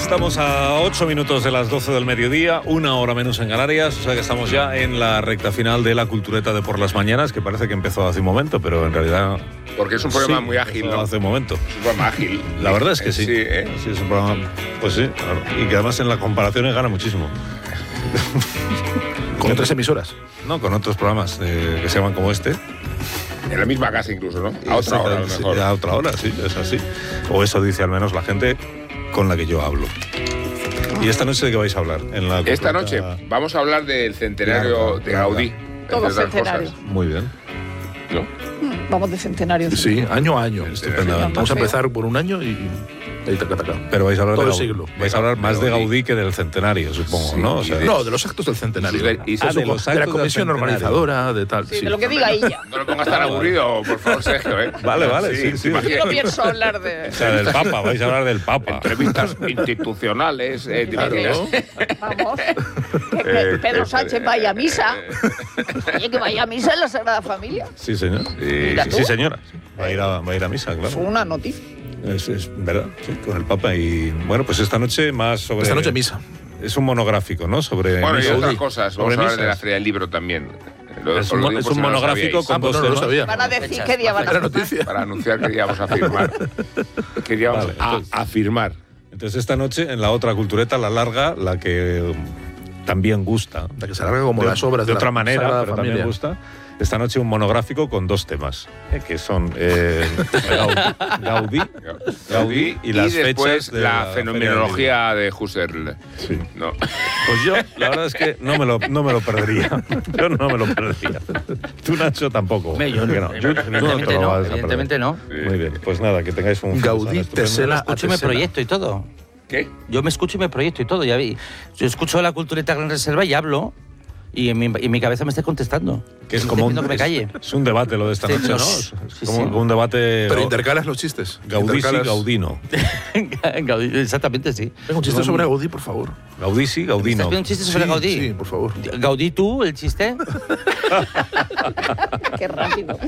Estamos a 8 minutos de las 12 del mediodía, una hora menos en Canarias, o sea que estamos ya en la recta final de la cultureta de por las mañanas, que parece que empezó hace un momento, pero en realidad... Porque es un programa muy ágil, ¿no? Hace un momento. Es un programa ágil. La verdad es que sí. Sí, ¿eh? Sí, es un programa... Pues sí, claro. Y que además en las comparaciones gana muchísimo. ¿Con otras emisoras? No, con otros programas que se llaman como este. En la misma casa incluso, ¿no? A otra hora, a lo mejor. Sí, a otra hora, sí, es así. O eso dice al menos la gente con la que yo hablo. ¿Y esta noche de qué vais a hablar? Esta noche vamos a hablar del centenario de Gaudí. Todo centenario. Muy bien. ¿No? Vamos de centenario. Sí, año a año. Estupendamente. Vamos a empezar por un año y ahí taca. Pero vais a hablar todo de el siglo. Vais a hablar más de Gaudí que del centenario, supongo, Sí, ¿no? O sea, No, de los actos del centenario. de los de la comisión organizadora, de tal. Sí, de lo que diga ella. No lo pongas tan aburrido, por favor, Sergio, ¿eh? Vale, sí. Yo no pienso hablar de... O sea, del Papa, vais a hablar del Papa. Entrevistas institucionales, Claro. Vamos. Que Pedro Sánchez vaya a misa. Oye, que vaya a misa en la Sagrada Familia. Sí, señor. Mira tú. Sí, señora. Va a ir a misa, claro. Fue una noticia. Es verdad, sí, con el Papa. Y bueno, pues esta noche más sobre... Esta noche misa. Es un monográfico, ¿no? Sobre Bueno, y Gaudí. otras cosas. Vamos Sobre a hablar de la misas. Feria del Libro también. Es un monográfico con dos no lo temas. sabía. Van a decir qué día van Era a... noticia. Para anunciar que íbamos a firmar. Que íbamos Vale, entonces- a firmar. Entonces esta noche en la otra cultureta, la larga, la que también gusta. La que se alarga como las obras de de otra la manera, Sagrada pero Familia. también gusta. Esta noche un monográfico con dos temas, que son Gaudí y las después fechas de la Feria fenomenología de Husserl. Sí. No. Pues yo, la verdad es que no me lo perdería. Yo no me lo perdería. Tú, Nacho, tampoco. Yo ¿Por qué no? Tú no te lo vas a perder. evidentemente no. Muy bien, pues nada, que tengáis un fin de Gaudí, semana estupendo. Tesela, Escucho y me Tesela. proyecto y todo. ¿Qué? Yo me escucho y me proyecto y todo, ya vi. Yo escucho la cultureta Gran Reserva y hablo, y en mi cabeza me está contestando. Que es Me como está diciendo que me calle. es un debate lo de esta Sí, noche, ¿no? sí, Es sí, como sí. un debate Pero intercalas los chistes. Gaudí y Intercalas- Gaudino. Gaudí, exactamente, sí. Venga, un chiste sobre Gaudí, por favor. Gaudí y ¿Estás Gaudino. viendo un chiste sobre Sí, Gaudí? sí, por favor. Gaudí tú, el chiste. Qué rápido.